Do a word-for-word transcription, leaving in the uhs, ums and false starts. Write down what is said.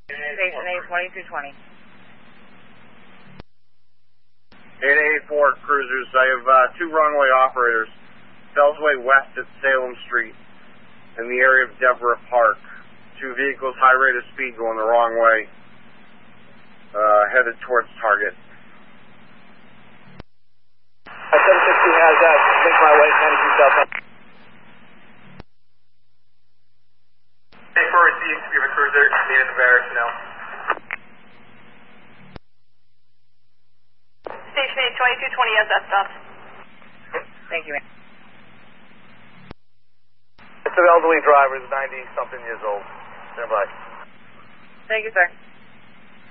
Station eight, twenty-two twenty. eight eight four cruisers. I have uh, two runway operators. Fellsway West at Salem Street in the area of Deborah Park. Two vehicles, high rate of speed going the wrong way, uh, headed towards target. seven sixty has that. Make my way, ninety-two southbound. Hey, four received, we have a cruiser, near the barracks now. Station eight, twenty-two twenty has that stopped. Thank you, ma'am. It's an elderly driver, ninety-something years old. Stand by. Thank you, sir.